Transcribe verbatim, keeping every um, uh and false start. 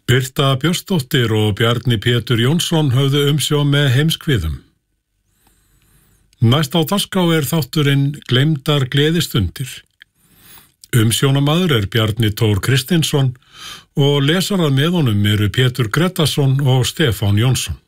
Birta Björnsdóttir og Bjarni Pétur Jónsson höfðu umsjón með heimskviðum. Næst á dagskrá er þátturinn Gleymdar gleðistundir. Umsjónamaður er Bjarni Tór Kristinsson og lesarar með honum eru Pétur Gretarsson og Stefán Jónsson.